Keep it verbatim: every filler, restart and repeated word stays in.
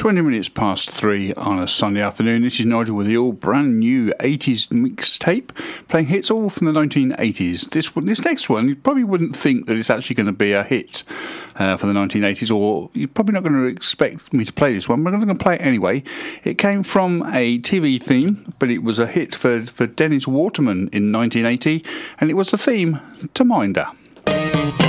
twenty minutes past three on a Sunday afternoon. This is Nigel with the all brand new eighties mixtape, playing hits all from the nineteen eighties. This one, this next one, you probably wouldn't think that it's actually going to be a hit uh, for the nineteen eighties, or you're probably not going to expect me to play this one, but I'm going to play it anyway. It came from a T V theme, but it was a hit for, for Dennis Waterman in nineteen eighty, and it was the theme to Minder.